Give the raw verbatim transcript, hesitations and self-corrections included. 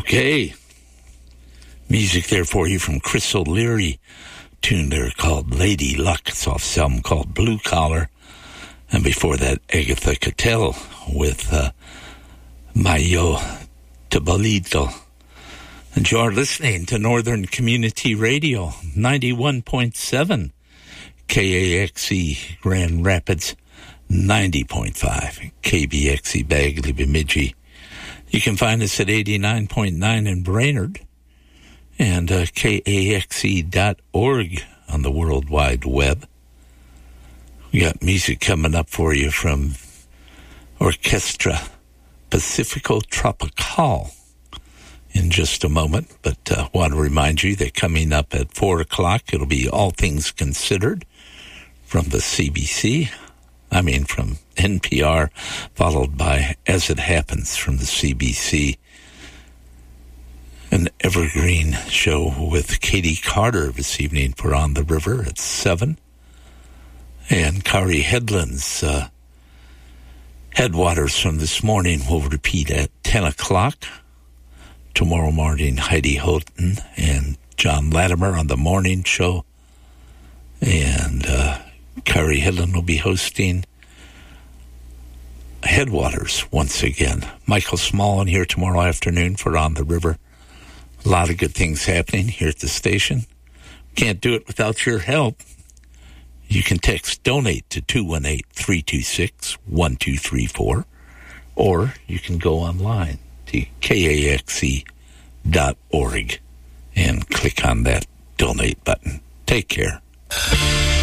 Okay. Music there for you from Chris O'Leary. Tune there called Lady Luck. It's off the album called Blue Collar. And before that, Agatha Cattell with uh, Mayo Tabalito. And you're listening to Northern Community Radio, ninety-one point seven, K A X E Grand Rapids, ninety point five, K B X E Bagley Bemidji. You can find us at eighty-nine point nine in Brainerd and uh, K A X E dot org on the World Wide Web. We got music coming up for you from Orchestra Pacifico Tropical in just a moment, but I uh, want to remind you that coming up at four o'clock, it'll be All Things Considered from the C B C. I mean, from N P R, followed by As It Happens from the C B C. An evergreen show with Katie Carter this evening for On the River at seven. And Kari Headland's uh, Headwaters from this morning will repeat at ten o'clock. Tomorrow morning, Heidi Houghton and John Latimer on the morning show. And uh, Kari Headland will be hosting Headwaters once again. Michael Smallin here tomorrow afternoon for On the River. A lot of good things happening here at the station. Can't do it without your help. You can text donate to two one eight, three two six, one two three four, or you can go online to K A X E dot org and click on that donate button. Take care.